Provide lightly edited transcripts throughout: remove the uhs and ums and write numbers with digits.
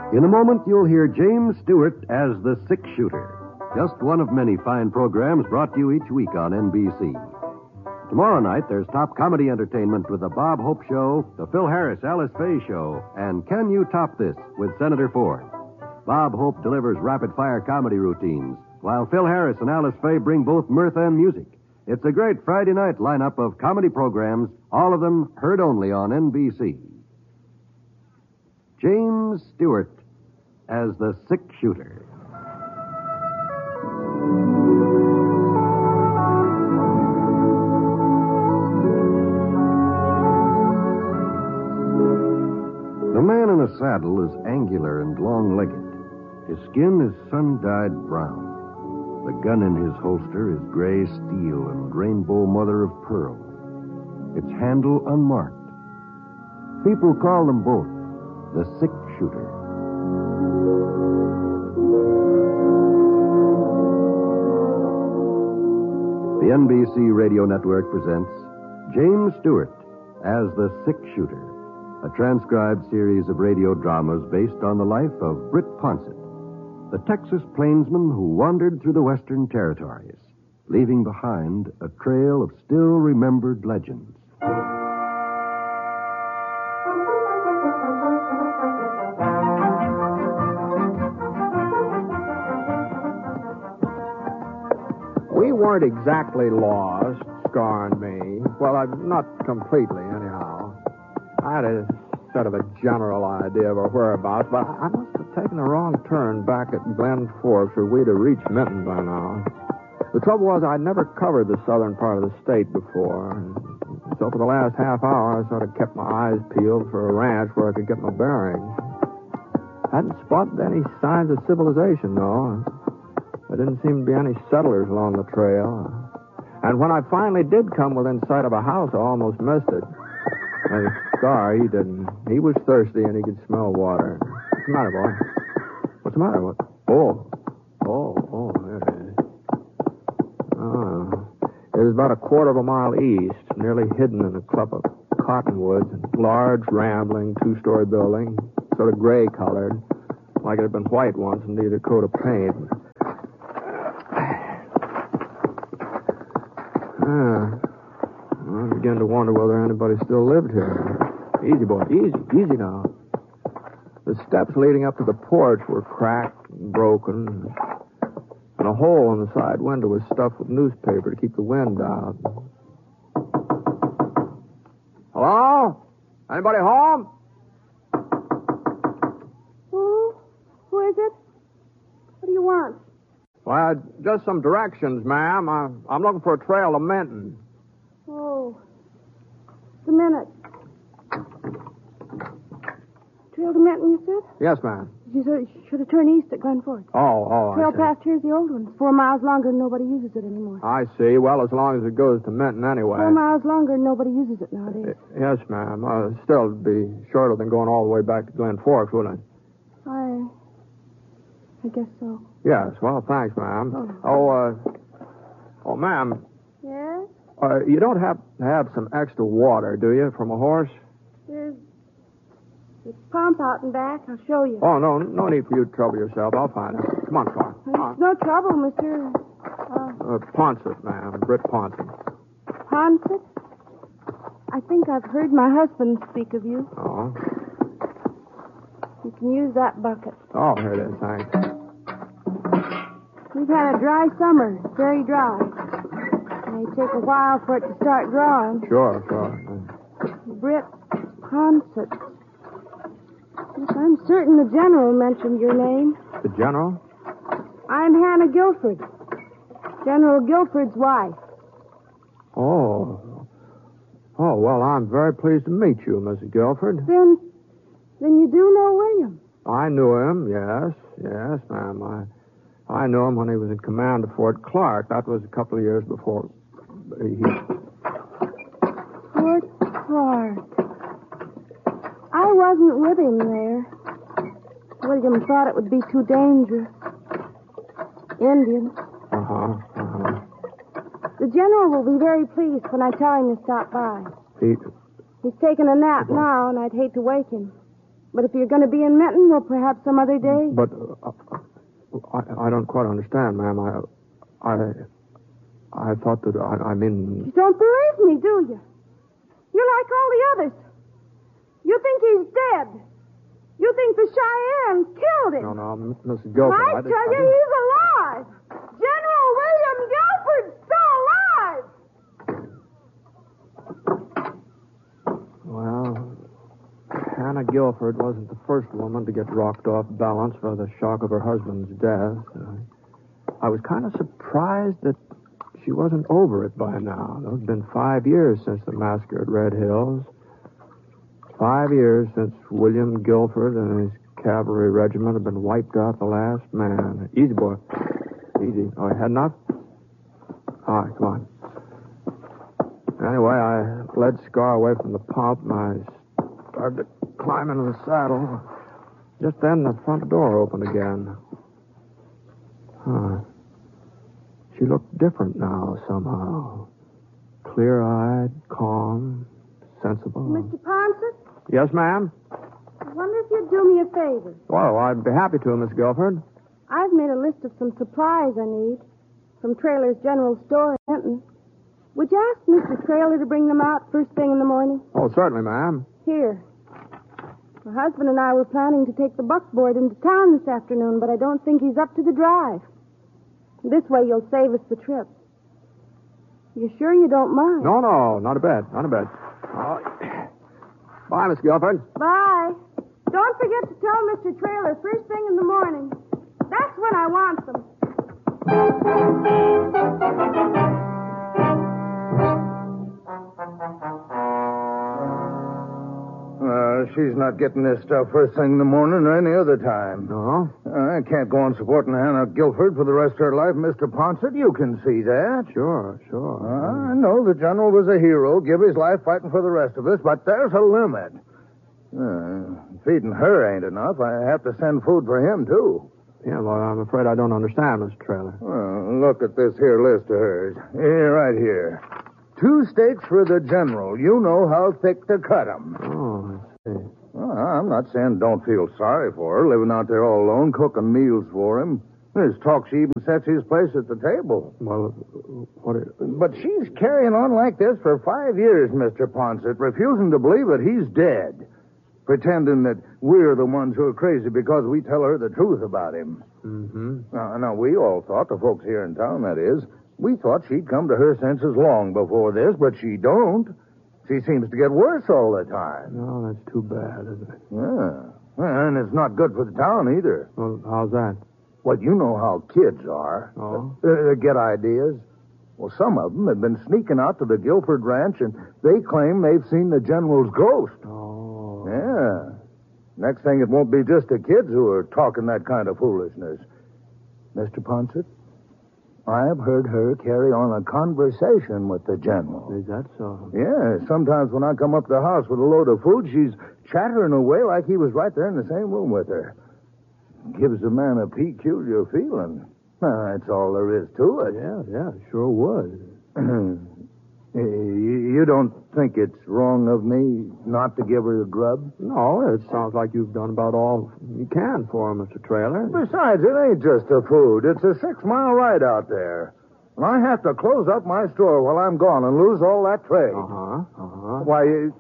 In a moment, you'll hear James Stewart as the six-shooter. Just one of many fine programs brought to you each week on NBC. Tomorrow night, there's top comedy entertainment with the Bob Hope Show, the Phil Harris Alice Faye Show, and Can You Top This with Senator Ford. Bob Hope delivers rapid-fire comedy routines, while Phil Harris and Alice Faye bring both mirth and music. It's a great Friday night lineup of comedy programs, all of them heard only on NBC. James Stewart as the six-shooter. The man in the saddle is angular and long-legged. His skin is sun-dyed brown. The gun in his holster is gray steel and rainbow mother of pearl. Its handle unmarked. People call them both the six-shooter. The NBC Radio Network presents James Stewart as the six-shooter, a transcribed series of radio dramas based on the life of Britt Ponsett, the Texas plainsman who wandered through the Western Territories, leaving behind a trail of still-remembered legends. We weren't exactly lost, Scar and me. Well, not completely, anyhow. I had a sort of a general idea of our whereabouts, but I must have taken a wrong turn back at Glen Forks, or we'd have reached Minton by now. The trouble was I'd never covered the southern part of the state before. So for the last half hour, I sort of kept my eyes peeled for a ranch where I could get my bearings. Hadn't spotted any signs of civilization, though. There didn't seem to be any settlers along the trail. And when I finally did come within sight of a house, I almost missed it. And Scar, he didn't. He was thirsty and he could smell water. What's the matter, boy? What's the matter? What? Oh, there it is. Oh. It was about a quarter of a mile east, nearly hidden in a clump of cottonwoods, large, rambling, two-story building, sort of gray-colored, like it had been white once and needed a coat of paint. I began to wonder whether anybody still lived here. Easy, boy. Easy now. The steps leading up to the porch were cracked and broken, and a hole in the side window was stuffed with newspaper to keep the wind out. Hello? Anybody home? Who is it? What do you want? Well, just some directions, ma'am. I'm looking for a trail to Minton. Oh, just a minute. Trail to Minton, you said? Yes, ma'am. You should have turned east at Glen Forks. Oh, Trail I see. past here's the old one. It's 4 miles longer and nobody uses it anymore. I see. Well, as long as it goes to Minton anyway. 4 miles longer and nobody uses it nowadays. Yes, ma'am. Still, it'd be shorter than going all the way back to Glen Forks, wouldn't it? I guess so. Yes. Well, thanks, ma'am. Ma'am. Yes? You don't have to have some extra water, do you, from a horse? There's a pump out and back. I'll show you. Oh, no need for you to trouble yourself. I'll find it. Come on, Clark. It's no trouble, Mr. Ponsett, ma'am. Britt Ponsett. Ponsett? I think I've heard my husband speak of you. Oh. You can use that bucket. Oh, here it is. Thanks. We've had a dry summer. Very dry. It may take a while for it to start drawing. Sure. Britt Ponsett. Yes, I'm certain the general mentioned your name. The general? I'm Hannah Guilford. General Guilford's wife. Oh, well, I'm very pleased to meet you, Mrs. Guilford. Then you do know William. I knew him, yes, ma'am. I knew him when he was in command of Fort Clark. That was a couple of years before Fort Clark. I wasn't with him there. William thought it would be too dangerous. Indians. The general will be very pleased when I tell him to stop by. He's taking a nap now, and I'd hate to wake him. But if you're going to be in Menton, well, perhaps some other day. But I don't quite understand, ma'am. I thought that I mean. You don't believe me, do you? You're like all the others. You think he's dead. You think the Cheyenne killed him. No, Mrs. Guilford. I tell you, he's alive. General William Guilford's still alive. Well, Hannah Guilford wasn't the first woman to get rocked off balance by the shock of her husband's death. I was kind of surprised that she wasn't over it by now. It's been 5 years since the massacre at Red Hills. 5 years since William Guilford and his cavalry regiment have been wiped out, the last man. Easy, boy. Easy. Oh, you had enough? All right, come on. Anyway, I led Scar away from the pump, and I started to climb into the saddle. Just then, the front door opened again. Huh. She looked different now, somehow. Clear-eyed, calm, sensible. Mr. Ponset? Yes, ma'am? I wonder if you'd do me a favor. Oh, I'd be happy to, Miss Guilford. I've made a list of some supplies I need from Traylor's General Store in Menton. Would you ask Mr. Traylor to bring them out first thing in the morning? Oh, certainly, ma'am. Here. My husband and I were planning to take the buckboard into town this afternoon, but I don't think he's up to the drive. This way you'll save us the trip. You sure you don't mind? No, not a bit. Bye, Miss Guilford. Bye. Don't forget to tell Mr. Traylor first thing in the morning. That's when I want them. She's not getting this stuff first thing in the morning or any other time. No? I can't go on supporting Hannah Guilford for the rest of her life, Mr. Ponset. You can see that. Sure. I know the general was a hero, give his life fighting for the rest of us, but there's a limit. Feeding her ain't enough. I have to send food for him, too. Yeah, well, I'm afraid I don't understand, Mr. Traylor. Well, look at this here list of hers. Here, right here. 2 steaks for the general. You know how thick to cut 'em. Oh, I see. Well, I'm not saying don't feel sorry for her, living out there all alone, cooking meals for him. There's talk she even sets his place at the table. Well, But she's carrying on like this for 5 years, Mr. Ponset, refusing to believe that he's dead. Pretending that we're the ones who are crazy because we tell her the truth about him. Mm-hmm. Now, we all thought, the folks here in town, that is, we thought she'd come to her senses long before this, but she don't. She seems to get worse all the time. No, that's too bad, isn't it? Yeah. And it's not good for the town either. Well, how's that? Well, you know how kids are. Oh? They get ideas. Well, some of them have been sneaking out to the Guilford Ranch, and they claim they've seen the general's ghost. Oh. Yeah. Next thing, it won't be just the kids who are talking that kind of foolishness. Mr. Ponset, I've heard her carry on a conversation with the general. Is that so? Yeah, sometimes when I come up to the house with a load of food, she's chattering away like he was right there in the same room with her. Gives a man a peculiar feeling. That's all there is to it. Yeah, sure would. You don't think it's wrong of me not to give her the grub? No, it sounds like you've done about all you can for her, Mr. Traylor. Besides, it ain't just the food. It's a 6-mile ride out there. And I have to close up my store while I'm gone and lose all that trade. Why,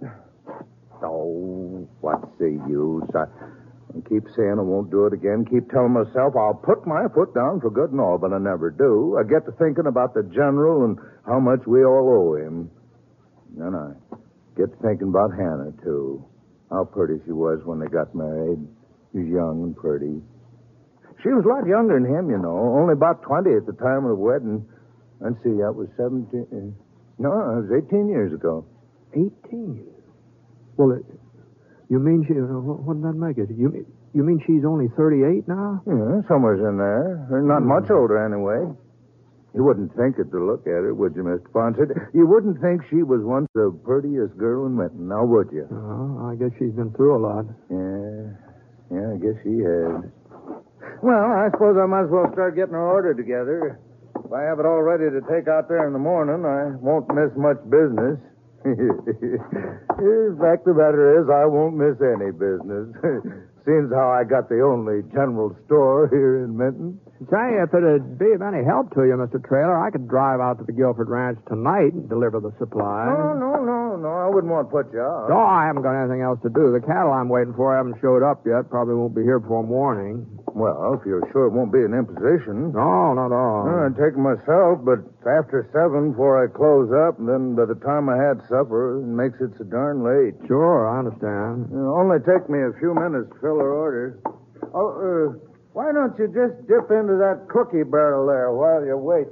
what's the use? I keep saying I won't do it again. Keep telling myself I'll put my foot down for good and all, but I never do. I get to thinking about the general and how much we all owe him. Then I get to thinking about Hannah, too. How pretty she was when they got married. She was young and pretty. She was a lot younger than him, you know. Only about 20 at the time of the wedding. Let's see, that was 17... No, it was 18 years ago. 18? Well, you mean she... What did that make it? You mean she's only 38 now? Yeah, somewhere's in there. Not much older, anyway. You wouldn't think it to look at her, would you, Mr. Ponset? You wouldn't think she was once the prettiest girl in Menton, now would you? Oh, I guess she's been through a lot. Yeah, I guess she has. Well, I suppose I might as well start getting her order together. If I have it all ready to take out there in the morning, I won't miss much business. The fact of the matter is, I won't miss any business. Seems how I got the only general store here in Minton. Say, if it'd be of any help to you, Mr. Traylor, I could drive out to the Guilford Ranch tonight and deliver the supplies. No. I wouldn't want to put you out. No, I haven't got anything else to do. The cattle I'm waiting for haven't showed up yet. Probably won't be here before morning. Well, if you're sure it won't be an imposition. No, not at all. I'd take it myself, but after 7 before I close up, and then by the time I had supper, it makes it so darn late. Sure, I understand. It'll only take me a few minutes to fill her order. Oh, why don't you just dip into that cookie barrel there while you wait?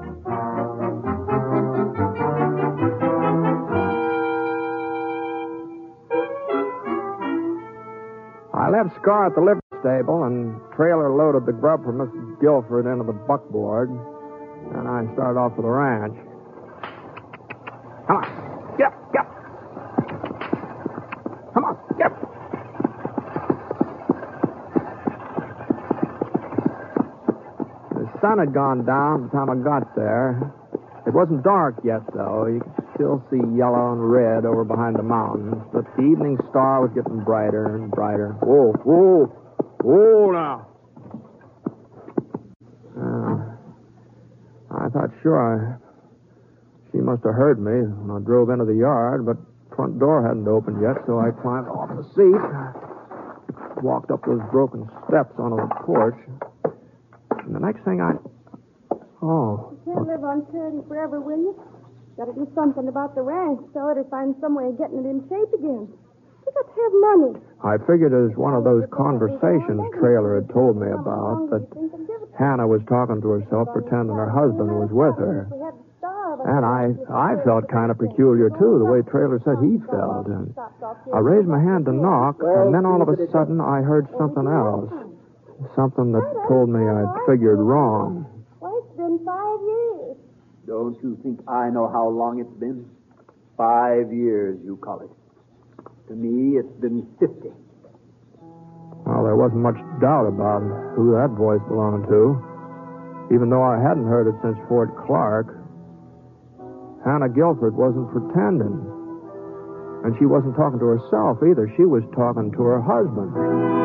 I left Scar at the livery stable, and Trailer loaded the grub for Mrs. Guilford into the buckboard, and I started off for the ranch. Come on. Get up. Come on, get up. The sun had gone down by the time I got there. It wasn't dark yet, though. You could still see yellow and red over behind the mountains, but the evening star was getting brighter and brighter. Whoa, now. I thought, sure, she must have heard me when I drove into the yard, but the front door hadn't opened yet, so I climbed off the seat, walked up those broken steps onto the porch, and the next thing You can't live on charity forever, will you? Got to do something about the ranch, sell it, or find some way of getting it in shape again. You got to have money. I figured it was one of those conversations Trailer had told me about, that Hannah was talking to herself, pretending her husband was with her. And I felt kind of peculiar, too, the way Trailer said he felt. And I raised my hand to knock, and then all of a sudden I heard something else. Something that told me I'd figured wrong. Why, it's been 5 years. Don't you think I know how long it's been? 5 years, you call it. To me, it's been 50. Well, there wasn't much doubt about who that voice belonged to. Even though I hadn't heard it since Fort Clark, Hannah Guilford wasn't pretending. And she wasn't talking to herself either. She was talking to her husband.